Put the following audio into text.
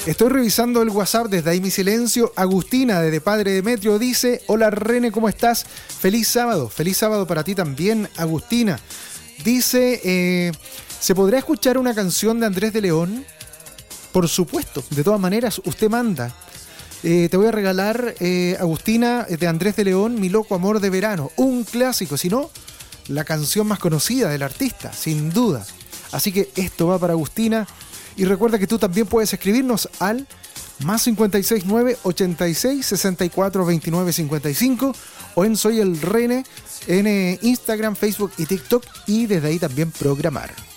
Estoy revisando el WhatsApp, desde ahí mi silencio. Agustina, desde Padre Demetrio, dice: hola René, ¿cómo estás? Feliz sábado para ti también, Agustina. Dice, ¿se podrá escuchar una canción de Andrés de León? Por supuesto, de todas maneras, usted manda. Te voy a regalar, Agustina, de Andrés de León, Mi loco amor de verano. Un clásico, si no, la canción más conocida del artista, sin duda. Así que esto va para Agustina. Y recuerda que tú también puedes escribirnos al más 569 86 64 29 55 o en Soy el Rene en Instagram, Facebook y TikTok, y desde ahí también programar.